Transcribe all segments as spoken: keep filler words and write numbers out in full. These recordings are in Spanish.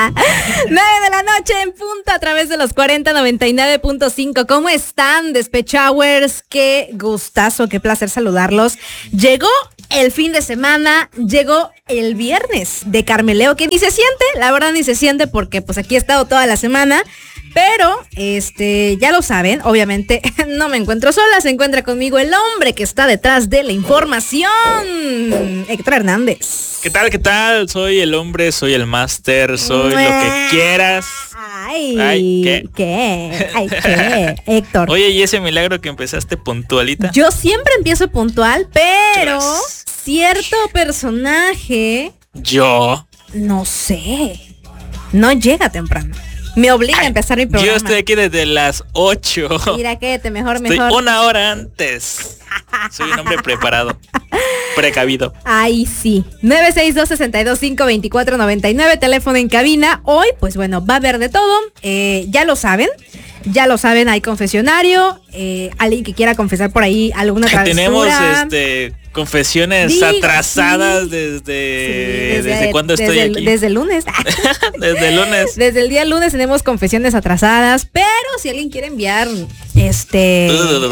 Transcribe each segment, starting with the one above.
nueve de la noche en punto a través de los cuarenta noventa y nueve punto cinco. ¿Cómo están, Despechowers? Qué gustazo, qué placer saludarlos. Llegó el fin de semana, llegó el viernes de Carmeleo, que ni se siente, la verdad ni se siente porque pues aquí he estado toda la semana. Pero, este, ya lo saben, obviamente no me encuentro sola, se encuentra conmigo el hombre que está detrás de la información, Héctor Hernández. ¿Qué tal, qué tal? Soy el hombre, soy el máster, soy lo que quieras. Ay, Ay, ¿qué? ¿qué? Ay, ¿qué? Héctor. Oye, ¿y ese milagro que empezaste puntualita? Yo siempre empiezo puntual, pero cierto personaje... Yo. No sé, no llega temprano. Me obliga Ay, a empezar mi programa. Yo estoy aquí desde las ocho. Mira, quédate, mejor, estoy mejor. Una hora antes. Soy un hombre preparado. Precavido. Ay, sí. nueve seis dos, seis dos cinco, dos cuatro nueve nueve, teléfono en cabina. Hoy, pues bueno, va a haber de todo. Eh, ya lo saben. Ya lo saben, hay confesionario. Eh, alguien que quiera confesar por ahí alguna travesura. Tenemos este confesiones Digo, atrasadas sí. desde, sí, desde... ¿Desde cuándo estoy desde aquí? El, desde el lunes. Desde el lunes. Desde el día lunes tenemos confesiones atrasadas. Pero si alguien quiere enviar este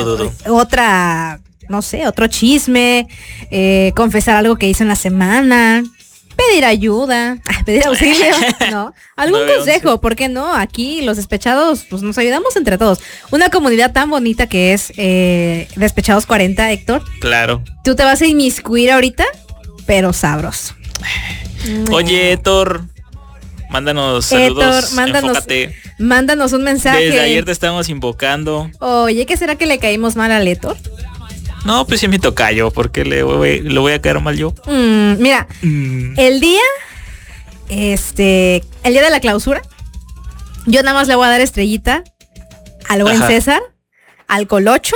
otra, no sé, otro chisme, eh, confesar algo que hizo en la semana, pedir ayuda, pedir auxilio, ¿no? Algún consejo, ¿por qué no? Aquí los despechados, pues nos ayudamos entre todos. Una comunidad tan bonita que es eh, Despechados cuarenta, Héctor. Claro. Tú te vas a inmiscuir ahorita, pero sabroso. Oye, Héctor, mándanos saludos, Héctor, mándanos, enfócate. Mándanos un mensaje. Desde ayer te estamos invocando. Oye, ¿qué será que le caímos mal al Héctor? No, pues sí me tocayo, porque le voy, le voy a caer mal yo. Mm, mira, mm. el día, este, el día de la clausura, yo nada más le voy a dar estrellita al buen Ajá. César, al Colocho.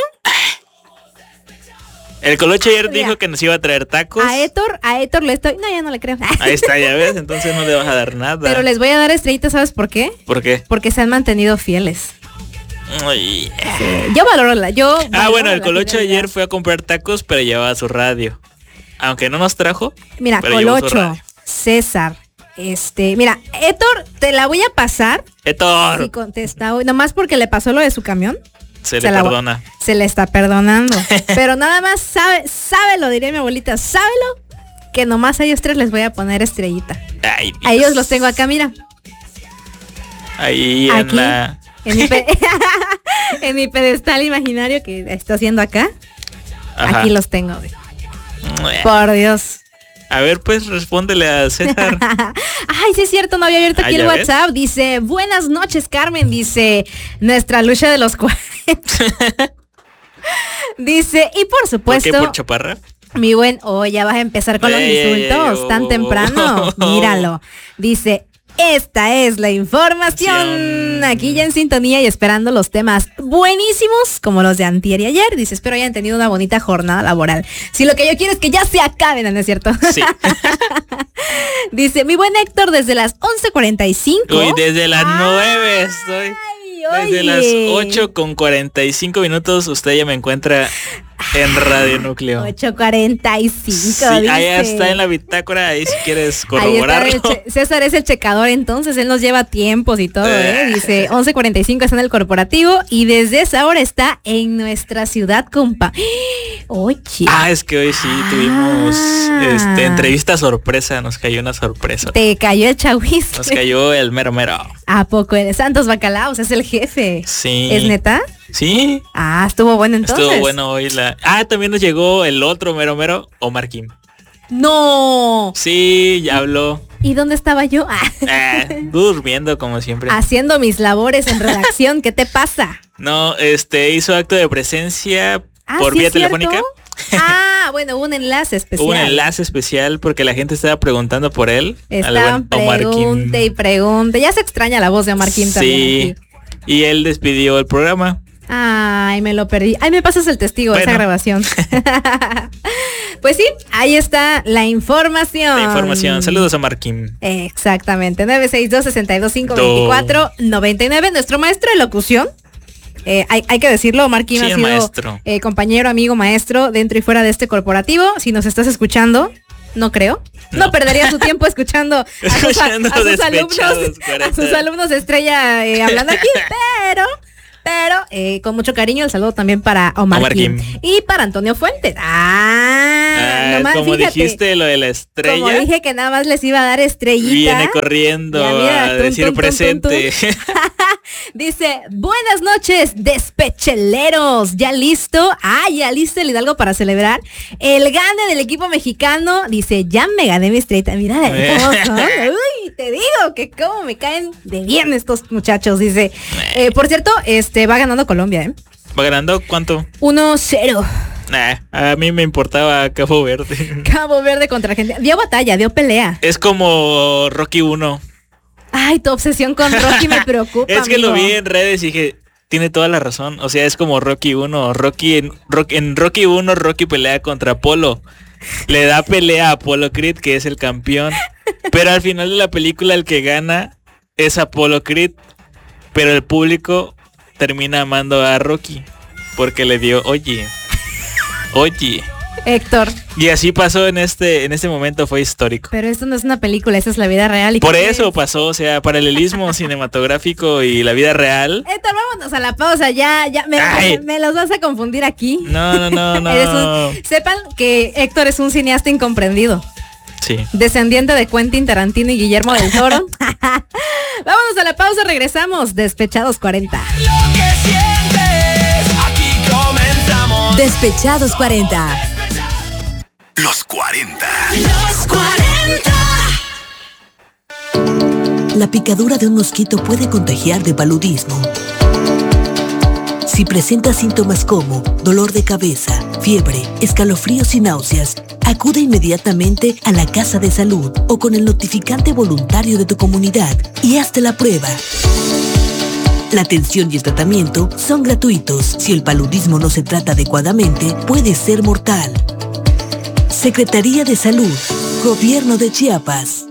El Colocho ayer mira, dijo que nos iba a traer tacos. A Héctor, a Héctor le estoy, no, ya no le creo. Ahí está, ya ves, entonces no le vas a dar nada. Pero les voy a dar estrellita, ¿sabes por qué? ¿Por qué? Porque se han mantenido fieles. Ay. Sí, yo valoro la, yo Ah, valoro bueno, el la Colocho fidelidad. ayer fue a comprar tacos, pero llevaba su radio. Aunque no nos trajo. Mira, Colocho, César, este, mira, Héctor, te la voy a pasar. Héctor. Si contesta hoy, nomás porque le pasó lo de su camión. Se, se le la, perdona. Se le está perdonando. Pero nada más sabe, sábelo, diría mi abuelita, sábelo, que nomás a ellos tres les voy a poner estrellita. Ay, a ellos los tengo acá, mira. Ahí Aquí. en la... En mi, pe- en mi pedestal imaginario que está haciendo acá. Ajá. Aquí los tengo. Por Dios. A ver, pues respóndele a César. Ay, sí es cierto, no había abierto aquí ah, el WhatsApp. Ves? Dice, buenas noches, Carmen. Dice, nuestra lucha de los cuarenta. Dice, y por supuesto. ¿Por qué, por chaparra? Mi buen, oh, ya vas a empezar con ey, los insultos ey, oh, tan temprano. Oh, míralo. Dice, esta es la información. Aquí ya en sintonía y esperando los temas buenísimos como los de antier y ayer. Dice, espero hayan tenido una bonita jornada laboral. Si lo que yo quiero es que ya se acaben, ¿no es cierto? Sí. Dice, mi buen Héctor, desde las once cuarenta y cinco. Uy, desde las nueve estoy. Desde las ocho con cuarenta y cinco minutos usted ya me encuentra en Radio Núcleo. ocho cuarenta y cinco. Sí, ahí está en la bitácora, ahí si quieres corroborarlo. Che- César es el checador, entonces él nos lleva tiempos y todo, ¿eh? Dice once cuarenta y cinco está en el corporativo y desde esa hora está en nuestra ciudad, compa. Oye. Ah, es que hoy sí ah. tuvimos este, entrevista sorpresa, nos cayó una sorpresa. Te cayó el chahuis. Nos cayó el mero mero. ¿A poco eres Santos Bacalaos? Es el jefe. Sí. ¿Es neta? Sí. Ah, estuvo bueno entonces. Estuvo bueno hoy la... Ah, también nos llegó el otro mero mero, Omar Kim. ¡No! Sí, ya habló. ¿Y dónde estaba yo? Ah. Eh, durmiendo como siempre. Haciendo mis labores en redacción, ¿qué te pasa? No, este, hizo acto de presencia ah, por ¿sí vía es cierto? telefónica. Ah, bueno, hubo un enlace especial. Hubo un enlace especial porque la gente estaba preguntando por él. Estaban pregunte y pregunte. Ya se extraña la voz de Omar Kim sí, también. Sí, y él despidió el programa. Ay, me lo perdí. Ay, me pasas el testigo bueno. de esa grabación. Pues sí, ahí está la información. La información. Saludos a Marquín. Exactamente. nueve seis dos, seis dos cinco, dos cuatro nueve nueve. Nuestro maestro de locución. Eh, hay, hay que decirlo, Marquín sí, ha sido eh, compañero, amigo, maestro dentro y fuera de este corporativo. Si nos estás escuchando, no creo. no, no perdería su tiempo escuchando a sus, escuchando a, a sus alumnos, a sus alumnos estrella eh, hablando aquí, pero... Pero eh, con mucho cariño el saludo también para Omar, Omar Kim. Kim Y para Antonio Fuentes. Ah, ah nomás, como fíjate, dijiste lo de la estrella. Como dije que nada más les iba a dar estrellita. Viene corriendo ya, mira, a tum, decir tum, presente. Tum, tum, tum. Dice, buenas noches, despecheleros. ¿Ya listo? Ah, ya listo el Hidalgo para celebrar el gane del equipo mexicano. Dice, ya me gané mi estrellita. Mira de hermoso. Uy, te digo que cómo me caen de bien estos muchachos. Dice, eh, por cierto, este va ganando Colombia, ¿eh? ¿Va ganando cuánto? uno cero. Nah, a mí me importaba Cabo Verde. Cabo Verde contra Argentina. Dio batalla, dio pelea. Es como Rocky uno. Ay, tu obsesión con Rocky me preocupa. Es que amigo. lo vi en redes y dije, tiene toda la razón. O sea, es como Rocky uno. Rocky en, Rock, en Rocky uno, Rocky pelea contra Apolo. Le da pelea a Apollo Creed, que es el campeón. Pero al final de la película el que gana es Apollo Creed. Pero el público termina amando a Rocky porque le dio, oye, oye. Héctor. Y así pasó en este en este momento, fue histórico. Pero esto no es una película, esa es la vida real. ¿Y por eso es? pasó, o sea, paralelismo cinematográfico y la vida real. Héctor, vámonos a la pausa, ya, ya, me, me, me los vas a confundir aquí. No, no, no, no. Eres un, sepan que Héctor es un cineasta incomprendido. Sí. Descendiente de Quentin Tarantino y Guillermo del Toro. Vámonos a la pausa, regresamos. Despechados cuarenta. Lo que sientes, aquí comenzamos. Despechados cuarenta. Los cuarenta. Los cuarenta. La picadura de un mosquito puede contagiar de paludismo. Si presenta síntomas como dolor de cabeza, fiebre, escalofríos y náuseas, acude inmediatamente a la casa de salud o con el notificante voluntario de tu comunidad y hazte la prueba. La atención y el tratamiento son gratuitos. Si el paludismo no se trata adecuadamente, puede ser mortal. Secretaría de Salud, Gobierno de Chiapas.